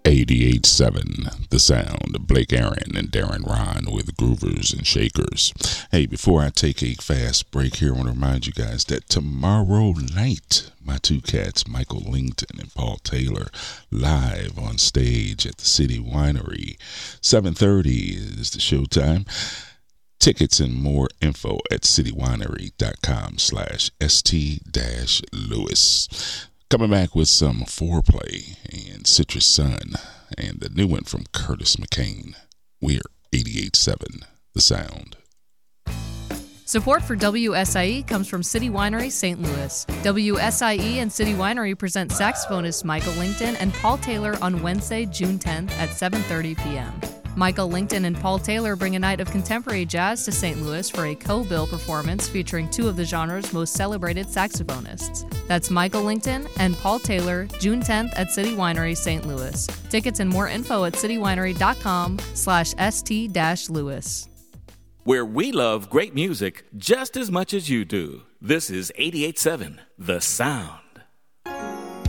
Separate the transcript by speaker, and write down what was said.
Speaker 1: 88.7 The Sound. Blake Aaron and Darren Ron with Groovers and Shakers. Hey, before I take a fast break here, I want to remind you guys that tomorrow night, my two cats, Michael Lington and Paul Taylor, live on stage at the City Winery. 7:30 is the showtime. Tickets and more info at citywinery.com/st-louis. Coming back with some Foreplay and Citrus Sun and the new one from Curtis McCain. We're 88.7 The Sound.
Speaker 2: Support for WSIE comes from City Winery St. Louis. WSIE and City Winery present saxophonists Michael Lington and Paul Taylor on Wednesday, June 10th at 7:30 p.m. Michael Lington and Paul Taylor bring a night of contemporary jazz to St. Louis for a co-bill performance featuring two of the genre's most celebrated saxophonists. That's Michael Lington and Paul Taylor, June 10th at City Winery St. Louis. Tickets and more info at citywinery.com/st-louis.
Speaker 3: Where we love great music just as much as you do. This is 88.7 The Sound.